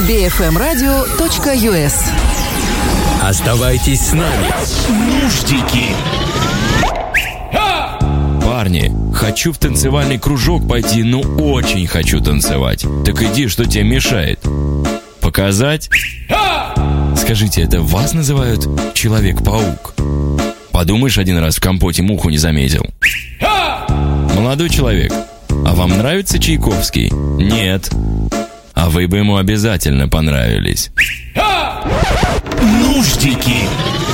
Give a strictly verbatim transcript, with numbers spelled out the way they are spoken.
би эф эм радио точка ю эс. Оставайтесь с нами. Нуждики. Парни, хочу в танцевальный кружок пойти, ну очень хочу танцевать. Так иди, что тебе мешает? Показать? Скажите, это вас называют Человек-паук? Подумаешь, один раз в компоте муху не заметил. Молодой человек, а вам нравится Чайковский? Нет. А вы бы ему обязательно понравились. Нуждики.